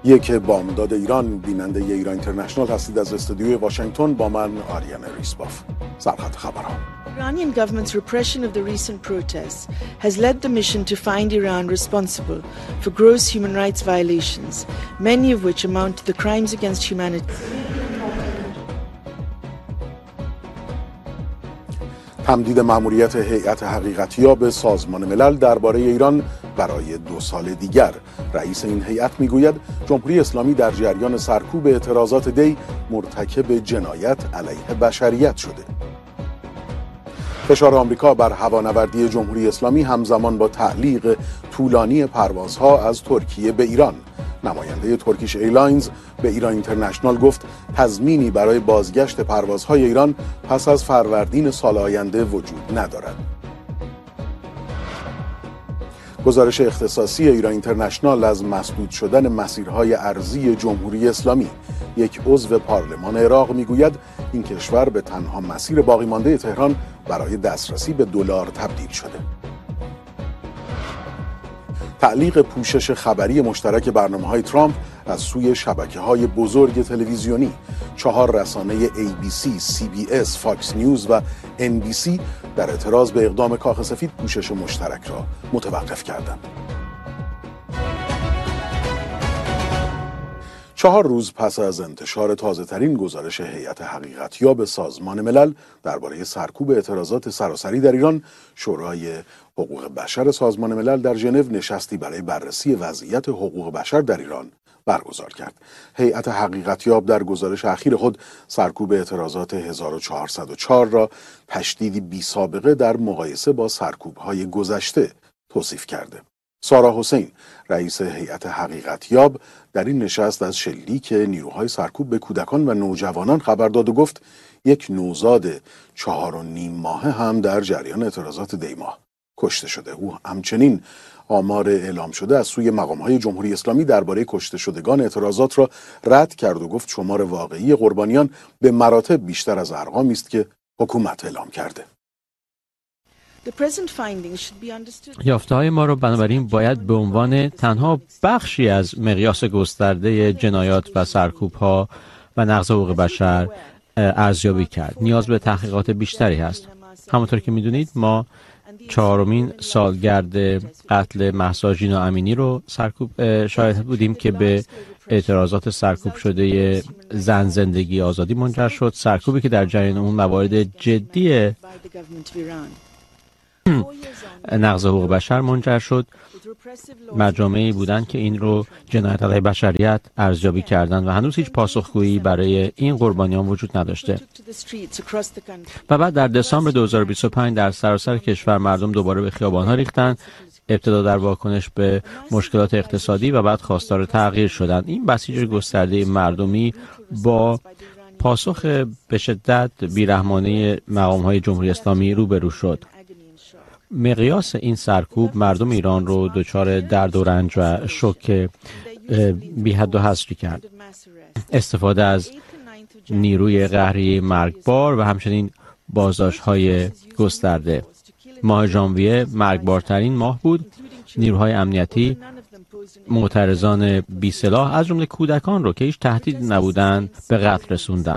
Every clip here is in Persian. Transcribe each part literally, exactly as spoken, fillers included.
یک بامداد ایران، بیننده ایران اینترنشنال هستید از استودیوی واشنگتن با من آریان ریسباف. سرخط خبرها. Iranian government's repression of the recent protests has led the mission to find Iran responsible for gross human rights violations, many of which amount to the crimes against humanity. تمدید مأموریت هیئت حقیقتیاب سازمان ملل درباره ایران برای دو سال دیگر. رئیس این هیئت میگوید جمهوری اسلامی در جریان سرکوب اعتراضات دی مرتکب جنایت علیه بشریت شده. فشار آمریکا بر هوانوردی جمهوری اسلامی همزمان با تعلیق طولانی پروازها از ترکیه به ایران. نماینده ترکیش ایرلاینز به ایران اینترنشنال گفت تضمینی برای بازگشت پروازهای ایران پس از فروردین سال آینده وجود ندارد. گزارش اختصاصی ایران اینترنشنال از مسدود شدن مسیرهای ارضی جمهوری اسلامی. یک عضو پارلمان عراق میگوید این کشور به تنها مسیر باقی مانده تهران برای دسترسی به دلار تبدیل شده. تعلیق پوشش خبری مشترک برنامه‌های ترامپ از سوی شبکه‌های بزرگ تلویزیونی. چهار رسانه ای بی سی، سی بی اس، فاکس نیوز و ان بی سی در اعتراض به اقدام کاخ سفید پوشش مشترک را متوقف کردند. چهار روز پس از انتشار تازه‌ترین گزارش هیئت حقیقتیاب سازمان ملل درباره سرکوب اعتراضات سراسری در ایران، شورای حقوق بشر سازمان ملل در ژنو نشستی برای بررسی وضعیت حقوق بشر در ایران برگزار کرد. هیئت حقیقتیاب در گزارش اخیر خود سرکوب اعتراضات هزار و چهارصد و چهار را تشدیدی بی سابقه در مقایسه با سرکوب‌های گذشته توصیف کرده. سارا حسین، رئیس هیئت حقیقتیاب، در این نشست از شلیک نیروهای سرکوب به کودکان و نوجوانان خبر داد و گفت یک نوزاد چهار و نیم ماهه هم در جریان اعتراضات دی ماه کشته شده. او همچنین آمار اعلام شده از سوی مقام‌های جمهوری اسلامی درباره کشته شدگان اعتراضات را رد کرد و گفت شمار واقعی قربانیان به مراتب بیشتر از ارقامی است که حکومت اعلام کرده. یافته‌های ما را بنابراین باید به عنوان تنها بخشی از مقیاس گسترده جنایات و سرکوب‌ها و نقض حقوق بشر ارزیابی کرد. نیاز به تحقیقات بیشتری هست. همونطور که می‌دونید ما چهارمین سالگرد قتل مهسا ژینا امینی رو سرکوب شاهد بودیم که به اعتراضات سرکوب شده زن زندگی آزادی منجر شد. سرکوبی که در جریان اون موارد جدی نقض حقوق بشر منجر شد. مجامعی بودند که این رو جنایت علیه بشریت ارزیابی کردند و هنوز هیچ پاسخگویی برای این قربانیان وجود نداشته. و بعد در دسامبر دو هزار و بیست و پنج در سراسر کشور مردم دوباره به خیابان‌ها ریختند، ابتدا در واکنش به مشکلات اقتصادی و بعد خواستار تغییر شدند. این بسیج گسترده مردمی با پاسخ به شدت بیرحمانه مقام‌های جمهوری اسلامی روبرو شد. مقیاس این سرکوب مردم ایران رو دچار درد و رنج و شوک بی حد و حصری کرد. استفاده از نیروی قهری مرگبار و همچنین بازداشت‌های گسترده. ماه ژانویه مرگبارترین ماه بود. نیروهای امنیتی معترضان بی سلاح از جمله کودکان رو که هیچ تهدید نبودند به قتل رسوندند.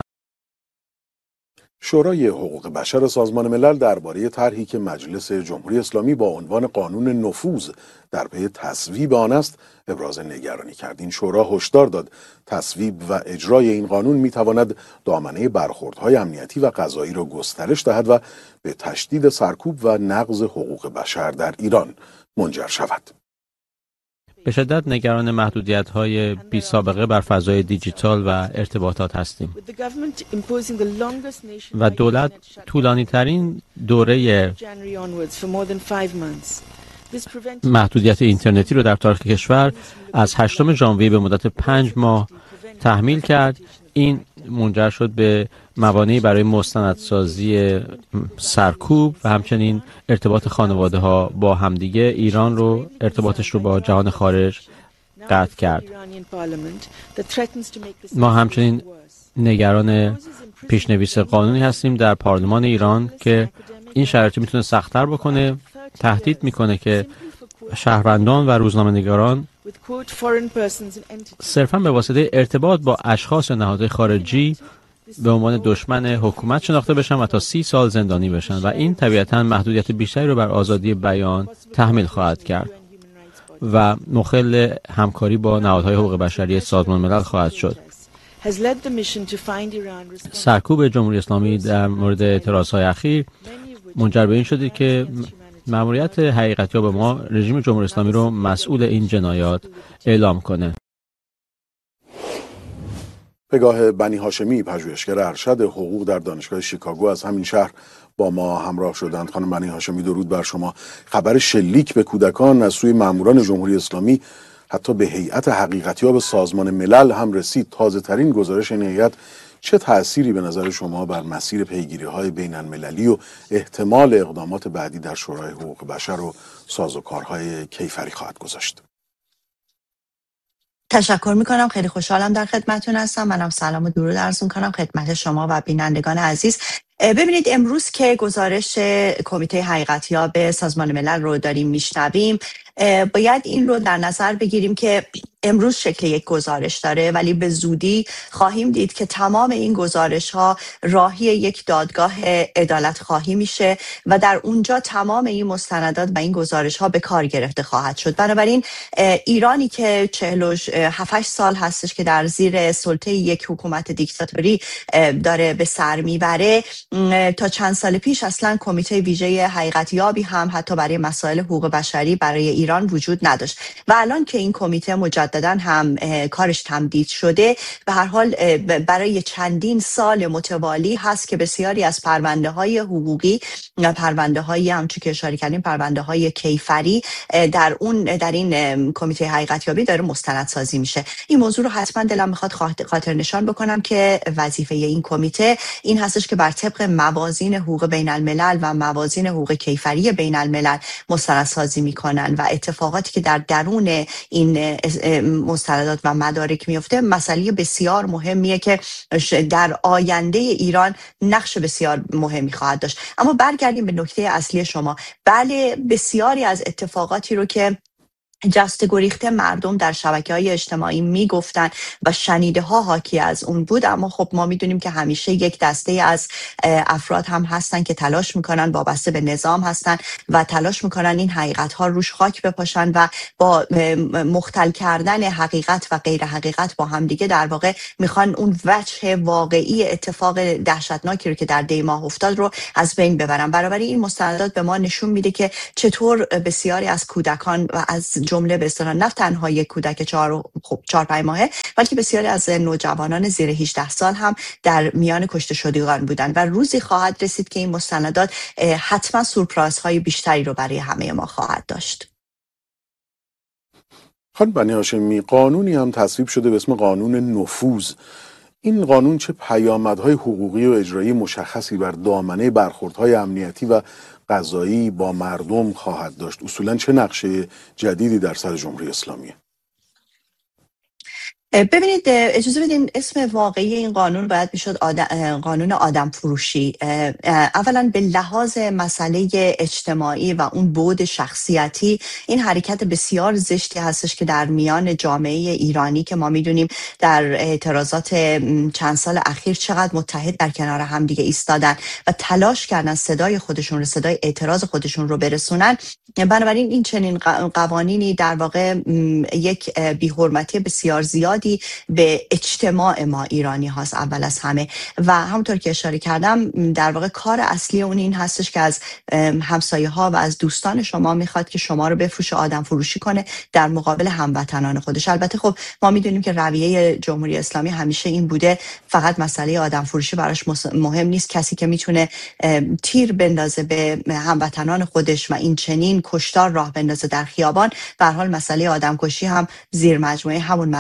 شورای حقوق بشر سازمان ملل درباره طرحی که مجلس جمهوری اسلامی با عنوان قانون نفوذ در پی تصویب آن است ابراز نگرانی کرد. این شورا هشدار داد تصویب و اجرای این قانون میتواند دامنه برخوردهای امنیتی و قضایی را گسترش دهد و به تشدید سرکوب و نقض حقوق بشر در ایران منجر شود. به شدت نگران محدودیت‌های بی سابقه بر فضای دیجیتال و ارتباطات هستیم و دولت طولانی‌ترین دوره محدودیت اینترنتی رو در تاریخ کشور از هشتم ژانویه به مدت پنج ماه تحمیل کرد. این منجر شد به موانعی برای مستندسازی سرکوب و همچنین ارتباط خانواده ها با همدیگه. ایران رو ارتباطش رو با جهان خارج قطع کرد. ما همچنین نگران پیشنویس قانونی هستیم در پارلمان ایران که این شرایط میتونه سخت‌تر بکنه. تهدید میکنه که شهروندان و روزنامه‌نگاران صرفاً به واسطه ارتباط با اشخاص و نهادهای خارجی به عنوان دشمن حکومت شناخته بشن و تا سی سال زندانی بشن و این طبیعتاً محدودیت بیشتری رو بر آزادی بیان تحمیل خواهد کرد و مخل همکاری با نهادهای حقوق بشری سازمان ملل خواهد شد. سرکوب جمهوری اسلامی در مورد اعتراضهای اخیر منجر به این شده که مأموریت حقیقتیاب ما رژیم جمهوری اسلامی رو مسئول این جنایات اعلام کنه. پگاه بنی هاشمی، پژوهشگر ارشد حقوق در دانشگاه شیکاگو از همین شهر با ما همراه شدند. خانم بنی هاشمی، درود بر شما. خبر شلیک به کودکان از سوی ماموران جمهوری اسلامی حتی به هیئت حقیقتیاب سازمان ملل هم رسید. تازه ترین گزارش این هیئت چه تأثیری به نظر شما بر مسیر پیگیری‌های بین المللی و احتمال اقدامات بعدی در شورای حقوق بشر و سازوکارهای کیفری خواهد گذاشت؟ تشکر میکنم، خیلی خوشحالم در خدمتتون هستم. منم سلام و درود عرض میکنم خدمت شما و بینندگان عزیز. ببینید، امروز که گزارش کمیته حقیقتیاب سازمان ملل رو داریم میشنویم، باید این رو در نظر بگیریم که امروز شکل یک گزارش داره، ولی به زودی خواهیم دید که تمام این گزارش ها راهی یک دادگاه عدالت خواهی میشه و در اونجا تمام این مستندات و این گزارش ها به کار گرفته خواهد شد. بنابراین ایرانی که چهل و هفت سال هستش که در زیر سلطه یک حکومت دیکتاتوری داره به سر میبره، تا چند سال پیش اصلا کمیته ویژه حقیقتیابی هم حتی برای مسائل حقوق بشری برای ایران وجود نداشت و الان که این کمیته مجددا هم کارش تمدید شده، به هر حال برای چندین سال متوالی هست که بسیاری از پرونده های حقوقی، پرونده های همچون که اشاره کردیم پرونده های کیفری در اون در این کمیته حقیقتیابی داره مستندسازی میشه. این موضوع رو حتما دلم میخواد خاطر نشان بکنم که وظیفه این کمیته این هستش که بر طبق موازین حقوق بین الملل و موازین حقوق کیفری بین الملل مستندسازی میکنن و اتفاقاتی که در درون این مستندات و مدارک میفته مسئله بسیار مهمیه که در آینده ایران نقش بسیار مهمی خواهد داشت. اما برگردیم به نکته اصلی شما. بله، بسیاری از اتفاقاتی رو که جست گریخته مردم در شبکه‌های اجتماعی میگفتن و شنیده ها حاکی از اون بود، اما خب ما میدونیم که همیشه یک دسته از افراد هم هستن که تلاش میکنن، وابسته به نظام هستن و تلاش میکنن این حقیقت ها روش خاک بپاشن و با مختل کردن حقیقت و غیر حقیقت با هم دیگه در واقع میخوان اون وجه واقعی اتفاق دهشتناکی رو که در دی ماه افتاد رو از بین ببرن. برابر این مستندات به ما نشون میده که چطور بسیاری از کودکان و از جمله به اصطلاح نه تنها یک کودک چهار خب چهار پنج ماهه، بلکه بسیاری از نوجوانان زیر هجده سال هم در میان کشته شدگان بودند و روزی خواهد رسید که این مستندات حتما سورپرایزهای بیشتری رو برای همه ما خواهد داشت. خانم بنی هاشمی، قانونی هم تصویب شده به اسم قانون نفوذ. این قانون چه پیامدهای حقوقی و اجرایی مشخصی بر دامنه برخوردهای امنیتی و قضایی با مردم خواهد داشت؟ اصولاً چه نقشه جدیدی در سر جمهوری اسلامیه؟ ببینید، اجازه بدین اسم واقعی این قانون باید میشد آدم، قانون آدم فروشی. اولا به لحاظ مسئله اجتماعی و اون بعد شخصیتی این حرکت بسیار زشتی هستش که در میان جامعه ایرانی که ما میدونیم در اعتراضات چند سال اخیر چقدر متحد در کنار هم دیگه ایستادن و تلاش کردن صدای خودشون رو، صدای اعتراض خودشون رو برسونن. بنابراین این چنین قوانینی در واقع یک بی‌حرمتی بسیار زیادی به اجتماع ما ایرانی هاست اول از همه و همونطور که اشاره کردم در واقع کار اصلی اون این هستش که از همسایه ها و از دوستان شما میخواد که شما رو بفروشه، آدم فروشی کنه در مقابل هموطنان خودش. البته خب ما میدونیم که رویه جمهوری اسلامی همیشه این بوده، فقط مسئله آدم فروشی براش مهم نیست. کسی که میتونه تیر بندازه به هموطنان خودش و این چنین کشتار راه بندازه در خیابان، به هر حال مسئله آدم کشی هم زیر مجموعه همون مسئله قرار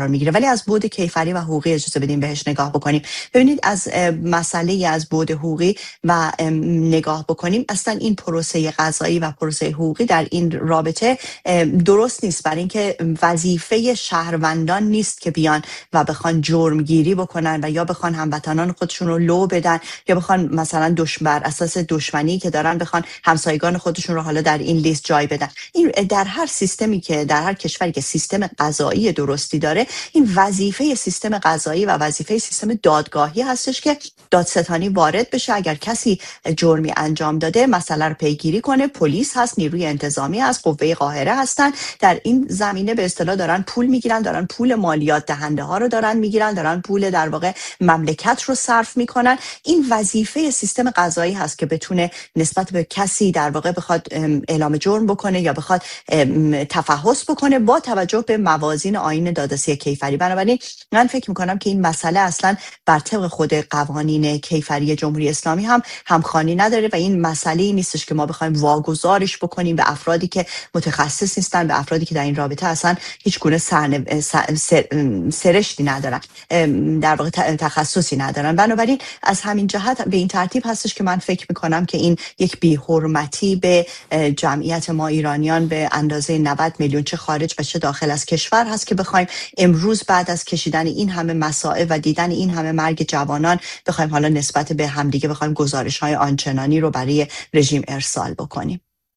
قرار میگیره. ولی از بعد کیفری و حقوقی اجازه بدیم بهش نگاه بکنیم. ببینید از مسئله از بعد حقوقی و نگاه بکنیم، اصلا این پروسه قضایی و پروسه حقوقی در این رابطه درست نیست، برای اینکه وظیفه شهروندان نیست که بیان و بخوان جرمگیری بکنن و یا بخوان هموطنان خودشون رو لو بدن یا بخوان مثلا دشمن بر اساس دشمنی که دارن بخوان همسایگان خودشون رو حالا در این لیست جای بدن. این در هر سیستمی که در هر کشوری که سیستم قضایی درستی داره، این وظیفه سیستم قضایی و وظیفه سیستم دادگاهی هستش که دادستانی وارد بشه، اگر کسی جرمی انجام داده مسئله رو پیگیری کنه. پلیس هست، نیروی انتظامی هست، قوه قاهره هستن، در این زمینه به اصطلاح دارن پول میگیرن، دارن پول مالیات دهنده ها رو دارن میگیرن، دارن پول در واقع مملکت رو صرف میکنن. این وظیفه سیستم قضایی هست که بتونه نسبت به کسی در واقع بخواد اعلام جرم بکنه یا بخواد تفحص بکنه با توجه به موازین آیین دادرسی کیفری. بنابراین من فکر میکنم که این مسئله اصلا بر طبق خود قوانین کیفری جمهوری اسلامی هم همخوانی نداره و این مسئله نیستش که ما بخوایم واگذارش بکنیم به افرادی که متخصص نیستن، به افرادی که در این رابطه اصلا هیچ گونه سرن... سر... سرشتی ندارن، در واقع تخصصی ندارن. بنابراین از همین جهت به این ترتیب هستش که من فکر میکنم که این یک بی‌حرمتی به جمعیت ما ایرانیان به اندازه نود میلیون چه خارج و چه داخل از کشور هست که بخوایم امروز بعد از کشیدن این همه مصائب و دیدن این همه مرگ جوانان بخوایم حالا نسبت به همدیگه بخوایم گزارش‌های آنچنانی رو برای رژیم ارسال بکنیم.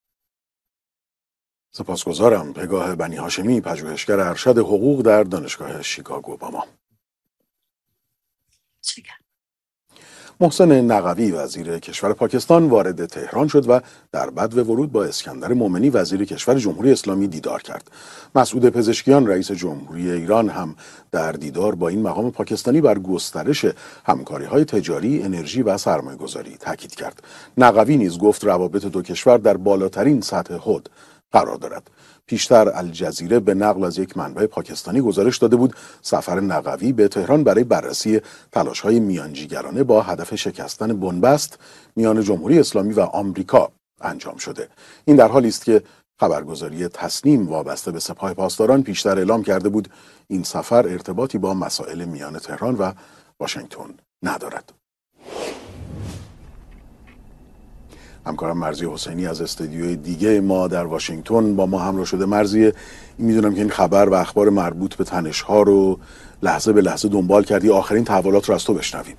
سپاسگزارم. پگاه بنی هاشمی، پژوهشگر ارشد حقوق در دانشگاه شیکاگو با ما. محسن نقوی وزیر کشور پاکستان وارد تهران شد و در بدو ورود با اسکندر مومنی وزیر کشور جمهوری اسلامی دیدار کرد. مسعود پزشکیان رئیس جمهوری ایران هم در دیدار با این مقام پاکستانی بر گسترش همکاری‌های تجاری، انرژی و سرمایه‌گذاری تاکید کرد. نقوی نیز گفت روابط دو کشور در بالاترین سطح حد قرار دارد. پیشتر الجزیره به نقل از یک منبع پاکستانی گزارش داده بود سفر نقوی به تهران برای بررسی تلاش‌های میانجیگرانه با هدف شکستن بنبست میان جمهوری اسلامی و آمریکا انجام شده. این در حالی است که خبرگزاری تسنیم وابسته به سپاه پاسداران پیشتر اعلام کرده بود این سفر ارتباطی با مسائل میان تهران و واشنگتن ندارد. همکارم مرضی حسینی از استودیوی دیگه ما در واشنگتن با ما همراه شده. مرضی، میدونم که این خبر و اخبار مربوط به تنش‌ها رو لحظه به لحظه دنبال کردی، آخرین تحولات رو از تو بشنویم.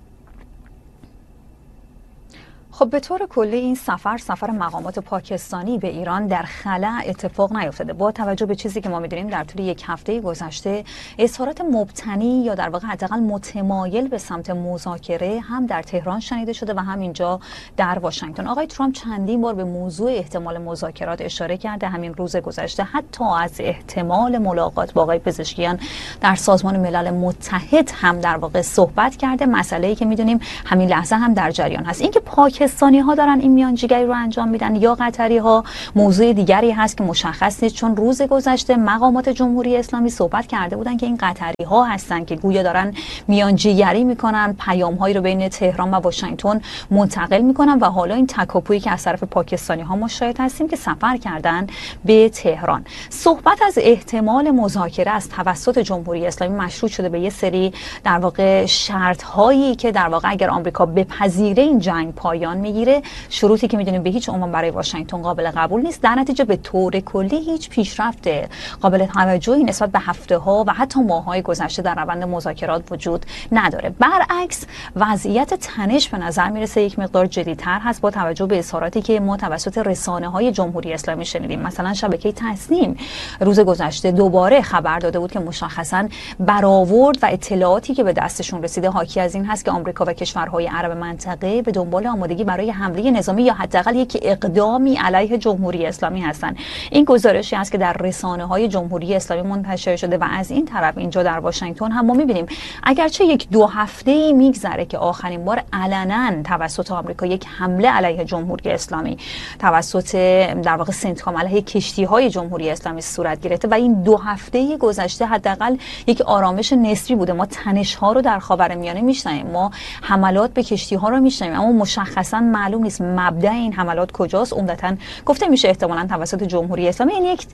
خب به طور کلی این سفر سفر مقامات پاکستانی به ایران در خلا اتفاق نیفتاده. با توجه به چیزی که ما می‌دونیم در طول یک هفته گذشته اظهارات مبتنی یا در واقع حداقل متمایل به سمت مذاکره هم در تهران شنیده شده و هم اینجا در واشنگتن. آقای ترامپ چندین بار به موضوع احتمال مذاکرات اشاره کرده. همین روز گذشته حتی از احتمال ملاقات با آقای پزشکیان در سازمان ملل متحد هم در واقع صحبت کرده. مسئله‌ای که می‌دونیم همین لحظه هم در جریان هست. اینکه پاکستان پاکستانی ها دارن این میانجیگری رو انجام میدن یا قطری ها موضوع دیگری هست که مشخص نیست، چون روز گذشته مقامات جمهوری اسلامی صحبت کرده بودن که این قطری ها هستن که گویا دارن میانجیگری میکنن، پیام هایی رو بین تهران و واشنگتن منتقل میکنن و حالا این تکاپویی که از طرف پاکستانی ها ما شاهد هستیم که سفر کردن به تهران. صحبت از احتمال مذاکره از توسط جمهوری اسلامی مشروط شده به یه سری در واقع شرط هایی که در واقع اگر آمریکا بپذیره این جنگ پایان میگیره، شروطی که میدونیم به هیچ عنوان برای واشنگتن قابل قبول نیست. در نتیجه به طور کلی هیچ پیشرفت قابل توجهی نسبت به هفته ها و حتی ماه های گذشته در روند مذاکرات وجود نداره. برعکس وضعیت تنش به نظر میرسه یک مقدار جدی‌تر هست با توجه به اظهاراتی که ما توسط رسانه های جمهوری اسلامی شنیدیم. مثلا شبکه تسنیم روز گذشته دوباره خبر داده بود که مشخصا برآورد و اطلاعاتی که به دستشون رسیده حاکی از این هست که آمریکا و کشورهای عرب منطقه به دنبال آمادگی برای حمله نظامی یا حداقل یک اقدامی علیه جمهوری اسلامی هستند. این گزارشی است که در رسانه‌های جمهوری اسلامی منتشر شده و از این طرف اینجا در واشنگتن هم ما می‌بینیم اگرچه یک دو هفته‌ای میگذره که آخرین بار علنا توسط آمریکا یک حمله علیه جمهوری اسلامی توسط در واقع سنتکام علیه کشتی‌های جمهوری اسلامی صورت گرفته و این دو هفته گذشته حداقل یک آرامش نسبی بوده. ما تنش‌ها رو در خاورمیانه می‌شنویم، ما حملات به کشتی‌ها رو می‌شنویم، اما مشخص اصلا معلوم نیست مبدأ این حملات کجاست. عمدتاً گفته میشه احتمالاً توسط جمهوری اسلامی. این یک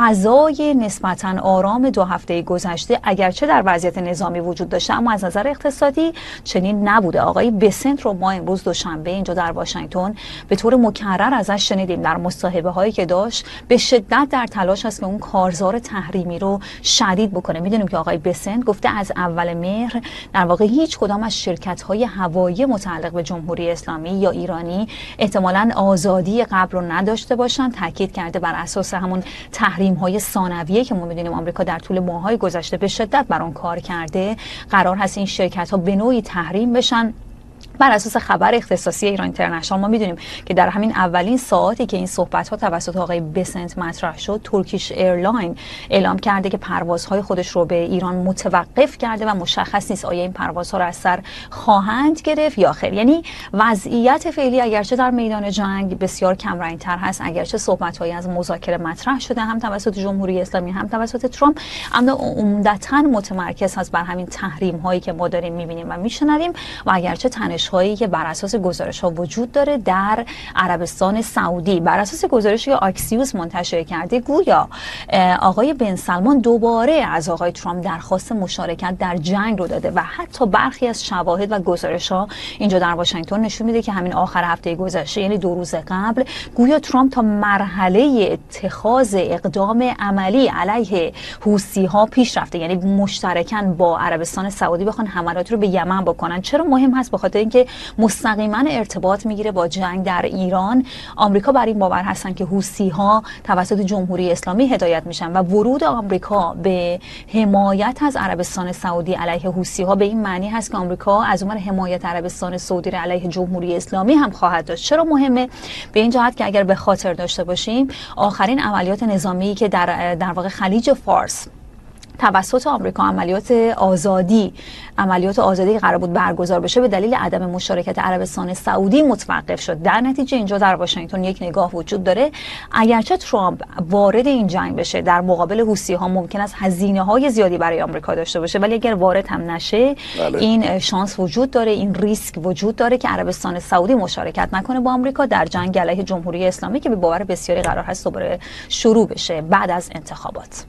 فضای نسبتاً آرام دو هفته گذشته اگرچه در وضعیت نظامی وجود داشته، اما از نظر اقتصادی چنین نبوده. آقای بسنت رو ما امروز دوشنبه اینجا در واشنگتن به طور مکرر ازش شنیدیم در مصاحبه هایی که داشت به شدت در تلاش است که اون کارزار تحریمی رو شدید بکنه. میدونیم که آقای بسنت گفته از اول مهر در واقع هیچ کدام از شرکت های هوایی متعلق به جمهوری اسلامی یا ایرانی احتمالاً آزادی قبل رو نداشته باشن. تاکید کرده بر اساس همون تحریم های ثانویه که ما میدونیم آمریکا در طول ماه‌های گذشته به شدت بر اون کار کرده، قرار هست این شرکت ها به نوعی تحریم بشن. بر اساس خبر اختصاصی ایران اینترنشنال ما میدونیم که در همین اولین ساعاتی که این صحبت ها توسط آقای بسنت مطرح شد، ترکیش ایرلاین اعلام کرده که پروازهای خودش رو به ایران متوقف کرده و مشخص نیست آیا این پروازها رو از سر خواهند گرفت یا خیر. یعنی وضعیت فعلی اگرچه در میدان جنگ بسیار کمرنگ‌تر هست، اگرچه صحبت‌هایی از مذاکره مطرح شده هم توسط جمهوری اسلامی هم توسط ترامپ، اما عمدتاً متمرکز هست بر همین تحریم‌هایی که ما داریم می‌بینیم و می‌شنویم و اگرچه تنش هایی که بر اساس گزارش ها وجود داره در عربستان سعودی. بر اساس گزارشی که آکسیوس منتشر کرده، گویا آقای بن سلمان دوباره از آقای ترامپ درخواست مشارکت در جنگ رو داده و حتی برخی از شواهد و گزارش ها اینجا در واشنگتن نشون میده که همین آخر هفته گذشته، یعنی دو روز قبل، گویا ترامپ تا مرحله اتخاذ اقدام عملی علیه حوثی ها پیش رفته، یعنی مشترکاً با عربستان سعودی بخوان حملات رو به یمن بکنن. چرا مهم هست؟ بخاطر اینکه مستقیما ارتباط میگیره با جنگ در ایران. آمریکا بر این باور هستن که حوثی ها توسط جمهوری اسلامی هدایت میشن و ورود آمریکا به حمایت از عربستان سعودی علیه حوثی ها به این معنی هست که آمریکا از اون حمایت عربستان سعودی علیه جمهوری اسلامی هم خواهد داشت. چرا مهمه؟ به این جهت که اگر به خاطر داشته باشیم، آخرین عملیات نظامی که در در واقع خلیج فارس توسط آمریکا، عملیات آزادی عملیات آزادی قرار بود برگزار بشه، به دلیل عدم مشارکت عربستان سعودی متوقف شد. در نتیجه اینجا در واشنگتن یک نگاه وجود داره، اگرچه ترامپ وارد این جنگ بشه در مقابل حوثی ها ممکن است هزینه های زیادی برای آمریکا داشته باشه، ولی اگر وارد هم نشه بله. این شانس وجود داره، این ریسک وجود داره که عربستان سعودی مشارکت نکنه با آمریکا در جنگ علیه جمهوری اسلامی که به باور بسیاری قرار هست دوباره شروع بشه بعد از انتخابات.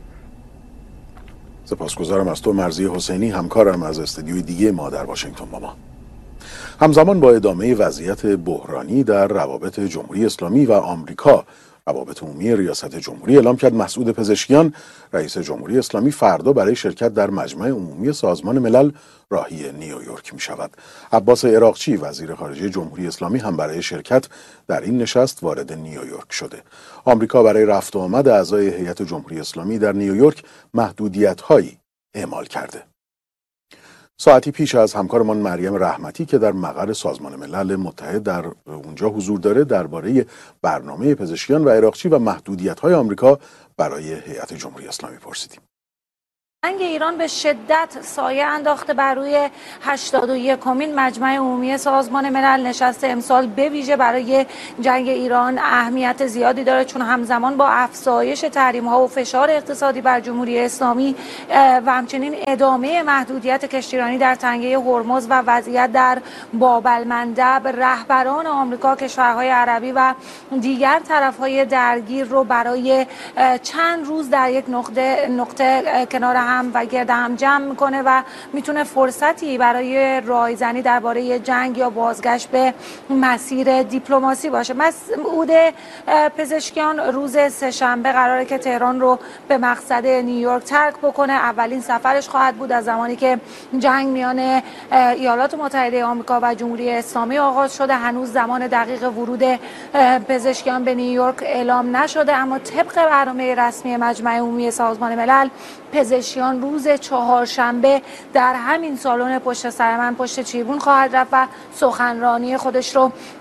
سپاسگزارم از تو مرضی حسینی، همکارم از استودیوی دیگه ما در واشنگتن با ما. همزمان با ادامه وضعیت بحرانی در روابط جمهوری اسلامی و آمریکا، روابط عمومی ریاست جمهوری اعلام کرد مسعود پزشکیان، رئیس جمهوری اسلامی، فردا برای شرکت در مجمع عمومی سازمان ملل راهی نیویورک می شود. عباس عراقچی، وزیر خارجه جمهوری اسلامی، هم برای شرکت در این نشست وارد نیویورک شده. آمریکا برای رفت و آمد اعضای هیئت جمهوری اسلامی در نیویورک محدودیت‌هایی اعمال کرده. ساعتی پیش از همکارمان مریم رحمتی که در مقر سازمان ملل متحد در اونجا حضور داره درباره برنامه پزشکیان و عراقچی و محدودیت‌های آمریکا برای هیئت جمهوری اسلامی پرسیدیم. جنگ ایران به شدت سایه انداخته بر روی هشتاد و یکمین مجمع عمومی سازمان ملل. نشست امسال به ویژه برای جنگ ایران اهمیت زیادی داره، چون همزمان با افزایش تحریم‌ها و فشار اقتصادی بر جمهوری اسلامی و همچنین ادامه محدودیت کشتیرانی در تنگه هرمز و وضعیت در باب المندب، رهبران آمریکا، کشورهای عربی و دیگر طرف‌های درگیر رو برای چند روز در یک نقطه نقطه کنار هم و گرد هم جمع میکنه و میتونه فرصتی برای رایزنی درباره جنگ یا بازگشت به مسیر دیپلماسی باشه. مسعود پزشکیان روز سه‌شنبه قراره که تهران رو به مقصد نیویورک ترک بکنه. اولین سفرش خواهد بود از زمانی که جنگ میان ایالات متحده آمریکا و جمهوری اسلامی آغاز شده. هنوز زمان دقیق ورود پزشکیان به نیویورک اعلام نشده، اما طبق برنامه رسمی مجمع عمومی سازمان ملل، پزشکیان روز چهارشنبه در همین سالن پشت سر من پشت تریبون خواهد رفت و سخنرانی خودش رو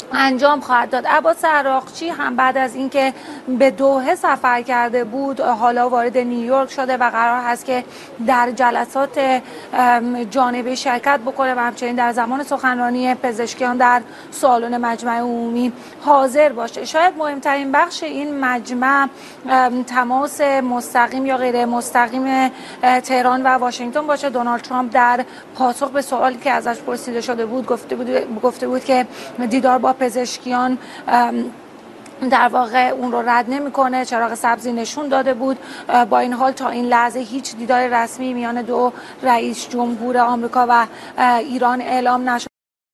انجام خواهد داد. عباس عراقچی هم بعد از اینکه به دوحه سفر کرده بود حالا وارد نیویورک شده و قرار هست که در جلسات جانبه شرکت بکنه و همچنین در زمان سخنرانی پزشکیان در سالن مجمع عمومی حاضر باشه. شاید مهمترین بخش این مجمع تماس مستقیم یا غیر مستقیم تهران و واشنگتن باشه. دونالد ترامپ در پاسخ به سوالی که ازش پرسیده شده بود گفته بود گفته بود که دیدار با پزشکیان در واقع اون رو رد نمی‌کنه، چراغ سبزی نشون داده بود. با این حال تا این لحظه هیچ دیدار رسمی میان دو رئیس جمهور آمریکا و ایران اعلام نشد.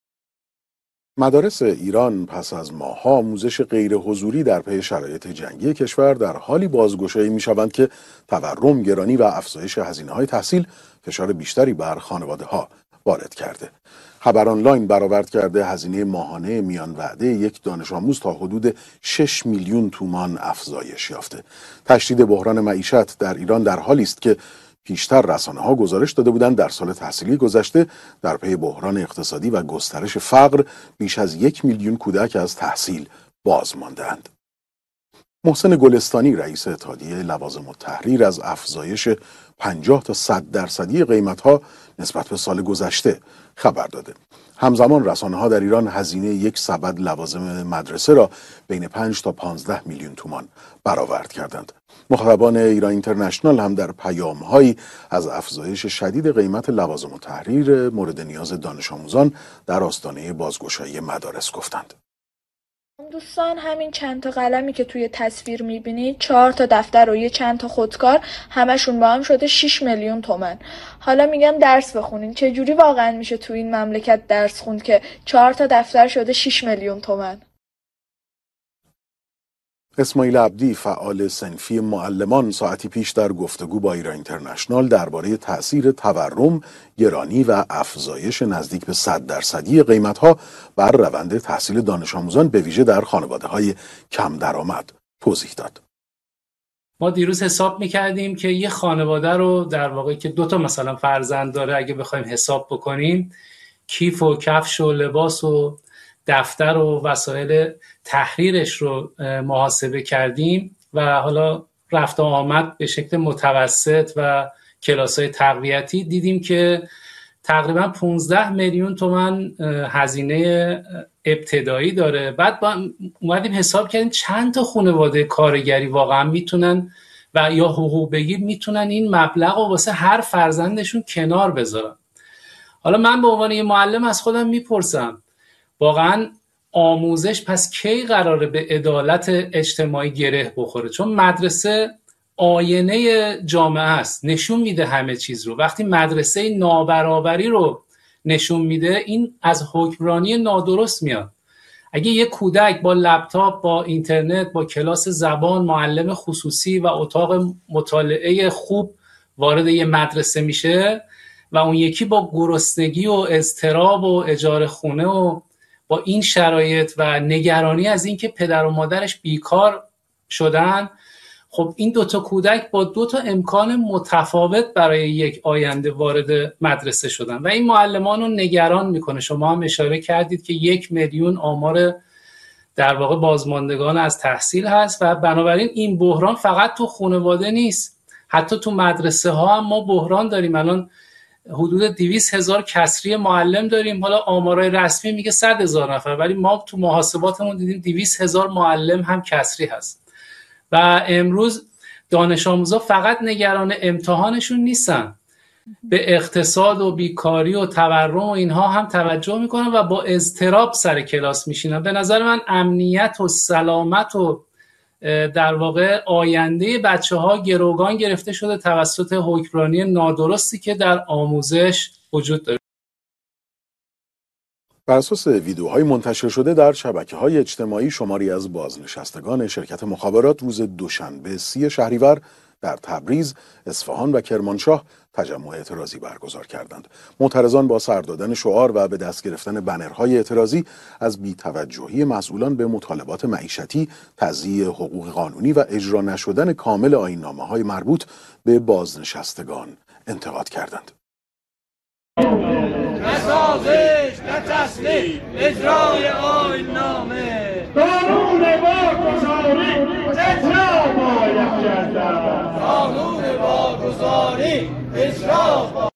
مدارس ایران پس از ماه‌ها آموزش غیر حضوری در پی شرایط جنگی کشور در حالی بازگشایی می‌شوند که تورم، گرانی و افزایش هزینه‌های تحصیل فشار بیشتری بر خانواده‌ها وارد کرده. خبر آنلاین برآورد کرده هزینه ماهانه میان وعده یک دانش آموز تا حدود شش میلیون تومان افزایش یافته. تشدید بحران معیشت در ایران در حالی است که پیشتر رسانه‌ها گزارش داده بودند در سال تحصیلی گذشته در پی بحران اقتصادی و گسترش فقر بیش از یک میلیون کودک از تحصیل باز مانده‌اند. محسن گلستانی رئیس اتحادیه لوازم التحریر از افزایش پنجاه تا صد درصدی قیمت‌ها نسبت به سال گذشته خبر داده. همزمان رسانه‌ها در ایران هزینه یک سبد لوازم مدرسه را بین پنج تا پانزده میلیون تومان برآورد کردند. مخاطبان ایران اینترنشنال هم در پیام‌هایی از افزایش شدید قیمت لوازم التحریر مورد نیاز دانش آموزان در آستانه بازگشایی مدارس گفتند. دوستان، همین چند تا قلمی که توی تصویر میبینید، چهار تا دفتر و یه چند تا خودکار، همشون با هم شده شش میلیون تومان. حالا میگن درس بخونین. چه جوری واقعا میشه تو این مملکت درس خوند که چهار تا دفتر شده شش میلیون تومان؟ اسماعیل عبدی فعال صنفی معلمان ساعتی پیش در گفتگو با ایران اینترنشنال درباره تأثیر تورم، گرانی و افزایش نزدیک به صد درصدی قیمت‌ها بر روند تحصیل دانش آموزان به ویژه در خانواده‌های کم درآمد توضیح داد. ما دیروز حساب می‌کردیم که یه خانواده رو در واقع که دو تا مثلا فرزند داره اگه بخوایم حساب بکنیم، کیف و کفش و لباس و دفتر و وسایل تحریرش رو محاسبه کردیم و حالا رفت و آمد به شکل متوسط و کلاس‌های تقویتی، دیدیم که تقریبا پانزده میلیون تومان هزینه ابتدایی داره. بعد با اومدیم حساب کردیم چند تا خانواده کارگری واقعا میتونن و یا حقوق بگیر میتونن این مبلغ رو واسه هر فرزندشون کنار بذارن. حالا من به عنوان یه معلم از خودم میپرسم واقعا آموزش پس کی قراره به عدالت اجتماعی گره بخوره؟ چون مدرسه آینه جامعه است، نشون میده همه چیز رو. وقتی مدرسه نابرابری رو نشون میده، این از حکمرانی نادرست میاد. اگه یک کودک با لپتاپ، با اینترنت، با کلاس زبان، معلم خصوصی و اتاق مطالعه خوب وارد یه مدرسه میشه و اون یکی با گرسنگی و اضطراب و اجاره خونه و با این شرایط و نگرانی از اینکه پدر و مادرش بیکار شدن، خب این دوتا کودک با دوتا امکان متفاوت برای یک آینده وارد مدرسه شدن و این معلمان رو نگران میکنه. شما هم اشاره کردید که یک میلیون آمار در واقع بازماندگان از تحصیل هست و بنابراین این بحران فقط تو خانواده نیست، حتی تو مدرسه ها هم ما بحران داریم. الان حدود دویست هزار کسری معلم داریم. حالا آمارای رسمی میگه صد هزار نفر، ولی ما تو محاسباتمون دیدیم دویست هزار معلم هم کسری هست. و امروز دانش آموزا فقط نگران امتحانشون نیستن، به اقتصاد و بیکاری و تورم و اینها هم توجه میکنن و با اضطراب سر کلاس میشینن. به نظر من امنیت و سلامت و در واقع آینده بچه ها گروگان گرفته شده توسط حکمرانی نادرستی که در آموزش وجود داره. بر اساس ویدیوهای منتشر شده در شبکه‌های اجتماعی، شماری از بازنشستگان شرکت مخابرات روز دوشنبه سی شهریور در تبریز، اصفهان و کرمانشاه تجمع اعتراضی برگزار کردند. معترضان با سر دادن شعار و به دست گرفتن بنرهای اعتراضی از بی‌توجهی مسئولان به مطالبات معیشتی، تضییع حقوق قانونی و اجرا نشدن کامل آیین‌نامه‌های مربوط به بازنشستگان انتقاد کردند. نسازش تسلیم اجرای آیین نامه قانون واگذاری اجرا باید کردن قانون واگذاری اجرا باید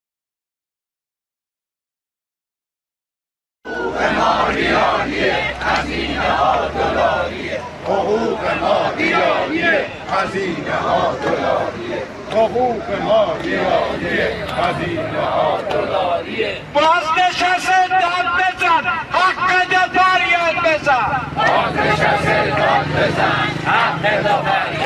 حقوق ما ریالیه هزینه ها دلاریه حقوق ما ریالیه هزینه ها دلاریه حقوق ما ریالیه هزینه ها دلاریه بازنشسته داد بزن حق دفاعیت بزن بازنشسته داد بزن حق دفاعیت